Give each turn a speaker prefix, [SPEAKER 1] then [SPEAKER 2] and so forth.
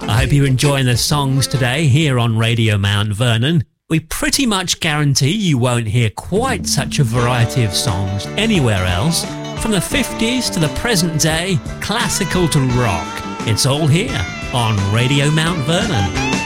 [SPEAKER 1] I hope you're enjoying the songs today here on Radio Mount Vernon. We pretty much guarantee you won't hear quite such a variety of songs anywhere else. From the 50s to the present day, classical to rock. It's all here on Radio Mount Vernon.